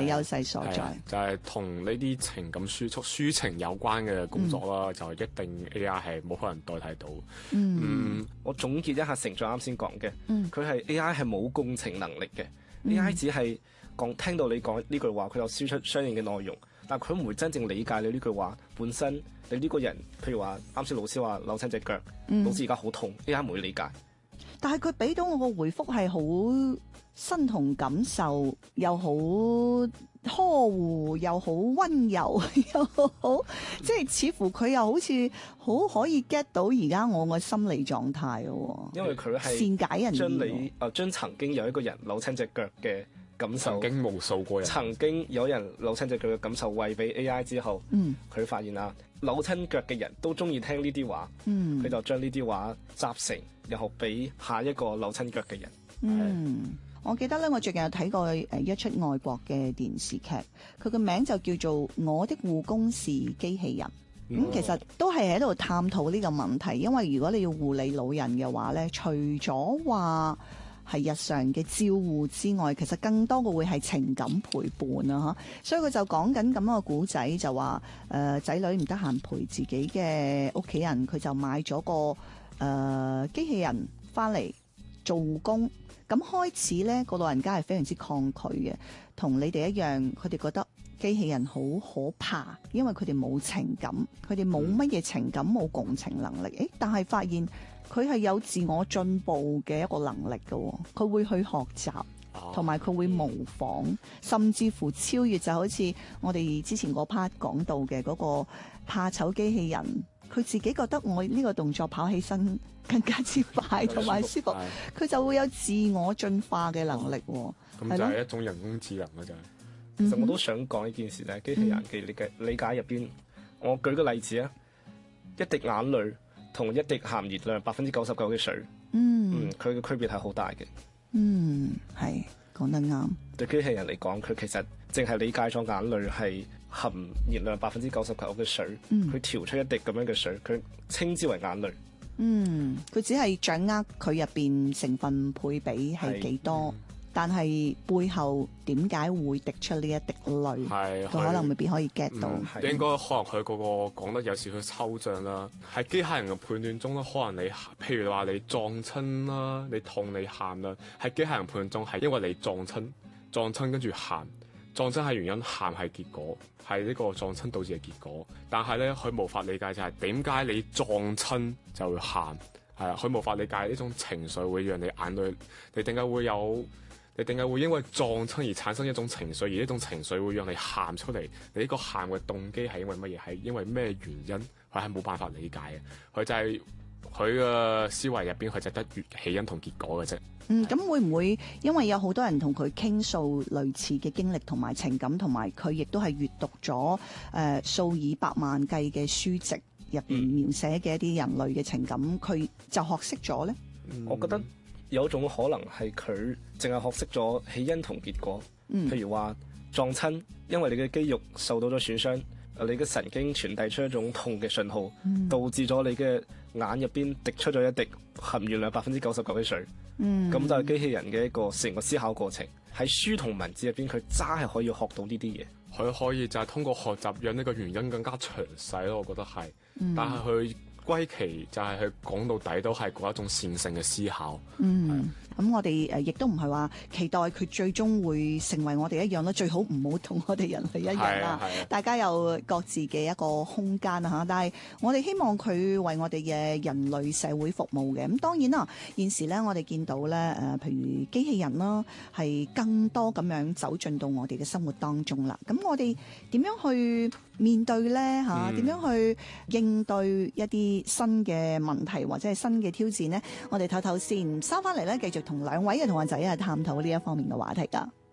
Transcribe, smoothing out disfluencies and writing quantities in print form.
嘅優勢所在。 就係同呢啲情感抒情有關嘅工作啦，就一定 AI 係冇可能代替到。 我總結一下成長啱先講嘅，佢係 AI 係冇共情能力嘅，AI 只係聽到你講呢句話，佢有輸出相應嘅內容，但佢唔會真正理解你呢句話本身。你呢個人，譬如話啱先老師話扭親隻腳，老師而家好痛，AI 唔會理解。 但係佢俾到我個回覆係好身同感受，又好呵護，又好溫柔，又好即係似乎佢又好似好可以 get 到而家我個心理狀態咯。 因為佢係善解人意， 將曾經有一個人扭親隻腳嘅感受， 曾經無數個人， 曾經有人扭親隻腳嘅感受，餵俾 AI 之後，佢發現啊，扭親腳嘅人都中意聽呢啲話，佢就將呢啲話集成，然後俾下一個扭親腳嘅人。 我記得咧，我最近有睇過一出外國嘅電視劇，佢個名就叫做《我的護工是機器人》。其實都係喺度探討呢個問題，因為如果你要護理老人嘅話咧，除咗話係日常嘅照護之外，其實更多嘅會係情感陪伴啊！所以佢就講緊咁個古仔，就話仔女唔得閒陪自己嘅屋企人，佢就買咗個機器人翻嚟做護工。咁開始咧，個老人家係非常之抗拒嘅，同你哋一樣，佢哋覺得機器人好可怕，因為佢哋冇情感，佢哋冇乜嘢情感，冇共情能力。但係發現佢係有自我進步嘅一個能力嘅，佢會去學習，同埋佢會模仿，甚至乎超越，就好似我哋之前嗰 part 講到嘅嗰個怕醜機器人，佢自己覺得我呢個動作跑起身更加之快同埋舒服，佢就會有自我進化嘅能力。 咁就係一種人工智能啦，就係。 其實我都想講呢件事咧，機器人嘅理解入邊，我舉個例子啊，一滴眼淚同一滴含熱量99%嘅水，佢嘅區別係好大嘅。 係講得啱。 對機器人嚟講，佢其實淨係理解咗眼淚係含熱量99%嘅水，佢調出一滴咁樣嘅水，佢稱之為眼淚。 佢只係掌握佢入邊成分配比係幾多，但係背後點解會滴出呢一滴淚，佢可能未必可以 get 到。 應該可能佢嗰個講得有少少抽象啦。喺機械人嘅判斷中咧，可能你譬如話你撞親啦，你痛你喊啦，喺機械人判斷中係因為你撞親跟住喊。撞親係原因，喊係結果，係呢個撞親導致嘅結果。但係咧，佢無法理解就係點解你撞親就會喊，係啊，佢無法理解呢種情緒會讓你眼淚，你點解會因為撞親而產生一種情緒，而呢種情緒會讓你喊出嚟？你呢個喊嘅動機係因為乜嘢？係因為咩原因？佢係冇辦法理解嘅。佢就係佢嘅思維入邊，佢就得起因同結果嘅啫。 咁會唔會因為有好多人同佢傾訴類似嘅經歷同埋情感，同埋佢亦都係閱讀咗數以百萬計嘅書籍入邊描寫嘅一啲人類嘅情感，佢就學識咗呢？ 我覺得有種可能係佢淨係學識咗起因同結果。譬如話撞親，因為你嘅肌肉受到咗損傷，你嘅神經傳遞出一種痛嘅信號，導致咗你嘅眼入邊滴出咗一滴含熱量99%嘅水。咁就係機器人嘅一個成個思考過程。喺書同文字入邊，佢真係可以學到呢啲嘢。 佢可以就係通過學習讓呢個原因更加詳細咯，我覺得係。但係佢歸期就係佢講到底都係嗰一種線性嘅思考。 咁我哋亦都唔係話期待佢最終會成為我哋一樣咯，最好唔好同我哋人類一樣啦。大家有各自嘅一個空間啊，但係我哋希望佢為我哋嘅人類社會服務嘅。咁當然啦，現時咧我哋見到咧譬如機器人啦，係更多咁樣走進到我哋嘅生活當中啦。咁我哋點樣去面對咧嚇？點樣去應對一啲新嘅問題或者係新嘅挑戰呢？我哋唞唞先，收翻嚟咧繼續同兩位嘅同學仔探討呢一方面嘅話題㗎。